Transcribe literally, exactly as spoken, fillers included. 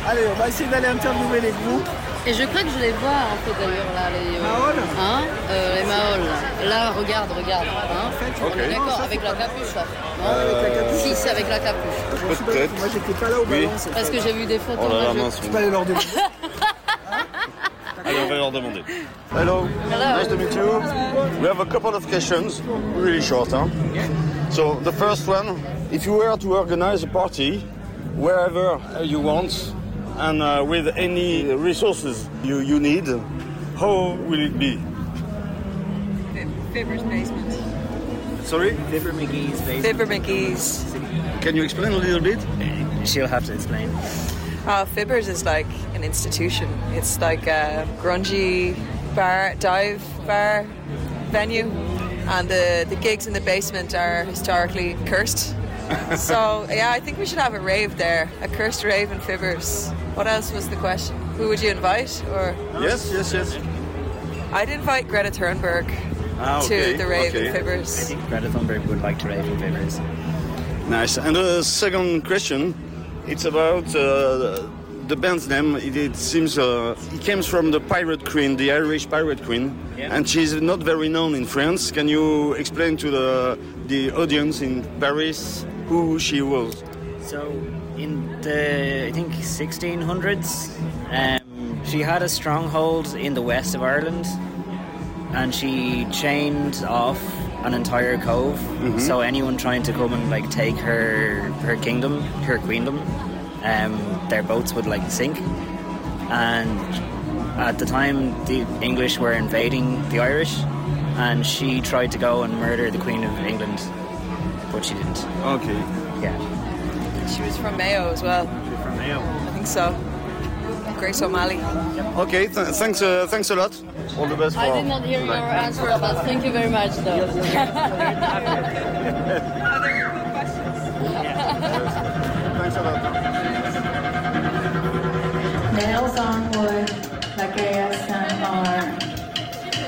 Allez, on va essayer d'aller interviewer les groupes. Et je crois que je les vois un peu d'ailleurs là, les... Maols Hein euh, Les Maols. Là, regarde, regarde. Hein en fait, on okay. est d'accord, avec la capuche là. Non euh... avec la capuche. Si, c'est avec la capuche. Peut-être. Moi, j'étais pas là au oui. ballon. Parce que j'ai vu des photos. Oh là là, moi, mince. Je peux aller leur demander. Allez, on va leur demander. Hello. Hello. Nice to meet you. We have a couple of questions, really short, huh? So the first one, if you were to organize a party wherever you want and uh, with any resources you, you need, how will it be? Fibber's basement. Sorry? Fibber McGee's basement. Fibber McGee's. Can you explain a little bit? She'll have to explain. Uh, Fibber's is like an institution. It's like a grungy bar, dive bar venue, and the, the gigs in the basement are historically cursed. So yeah, I think we should have a rave there, a cursed rave in Fibbers. What else was the question? Who would you invite? Or Yes, yes, yes. I'd invite Greta Thunberg Ah, okay, to the rave okay. in Fibbers. I think Greta Thunberg would like to rave in Fibbers. Nice. And the second question, it's about uh, the band's name. It, it seems uh, it comes from the Pirate Queen, the Irish Pirate Queen, yeah. And she's not very known in France. Can you explain to the the audience in Paris who she was? So, in the I think sixteen hundreds, um, she had a stronghold in the west of Ireland, and she chained off an entire cove. Mm-hmm. So anyone trying to come and like take her her kingdom, her queendom, um, their boats would like sink. And at the time, the English were invading the Irish, and she tried to go and murder the Queen of England, but she didn't. Okay. Yeah. She was from Mayo as well. From Mayo. I think so. Grace O'Malley. Okay. Th- thanks. Uh, thanks a lot. All the best. I for did not hear tonight. your answer, but thank you very much, though. Other questions? Thanks a lot. Nails on wood.